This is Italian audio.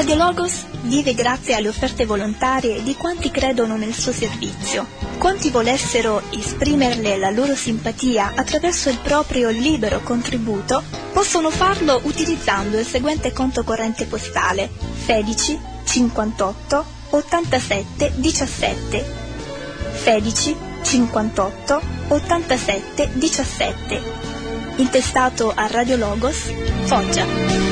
Radio Logos vive grazie alle offerte volontarie di quanti credono nel suo servizio. Quanti volessero esprimerle la loro simpatia attraverso il proprio libero contributo, possono farlo utilizzando il seguente conto corrente postale: 16 58 87 17. 16 58 87 17. Intestato a Radio Logos, Foggia.